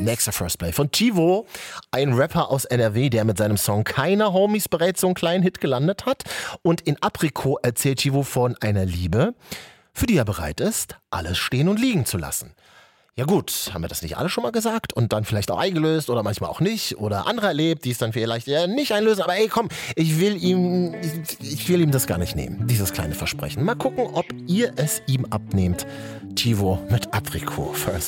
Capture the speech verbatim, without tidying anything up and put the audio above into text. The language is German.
Nächster First Play von Chivo, ein Rapper aus N R W, der mit seinem Song Keine Homies bereits so einen kleinen Hit gelandet hat. Und in Aprikot erzählt Chivo von einer Liebe, für die er bereit ist, alles stehen und liegen zu lassen. Ja gut, haben wir das nicht alle schon mal gesagt und dann vielleicht auch eingelöst oder manchmal auch nicht oder andere erlebt, die es dann vielleicht eher nicht einlösen. Aber ey, komm, ich will ihm, ich will ihm das gar nicht nehmen, dieses kleine Versprechen. Mal gucken, ob ihr es ihm abnehmt. Chivo mit Aprikot. First